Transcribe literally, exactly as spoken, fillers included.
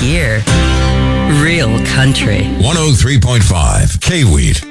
here. Real country. one oh three point five K-Wheat.